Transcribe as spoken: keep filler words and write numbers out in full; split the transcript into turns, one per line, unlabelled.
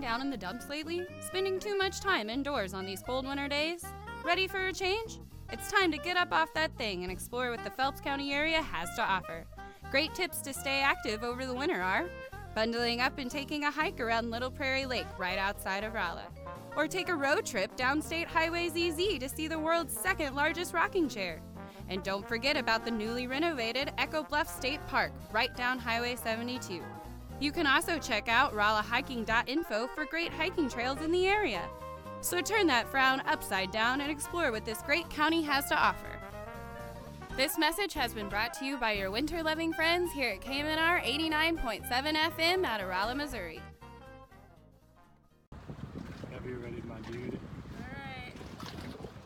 down in the dumps lately? Spending too much time indoors on these cold winter days? Ready for a change? It's time to get up off that thing and explore what the Phelps County area has to offer. Great tips to stay active over the winter are bundling up and taking a hike around Little Prairie Lake right outside of Rolla. Or take a road trip down State Highway Z Z to see the world's second largest rocking chair. And don't forget about the newly renovated Echo Bluff State Park right down Highway seventy-two. You can also check out rolla hiking dot info for great hiking trails in the area. So turn that frown upside down and explore what this great county has to offer. This message has been brought to you by your winter-loving friends here at K M N R eighty-nine point seven F M out of Rolla, Missouri.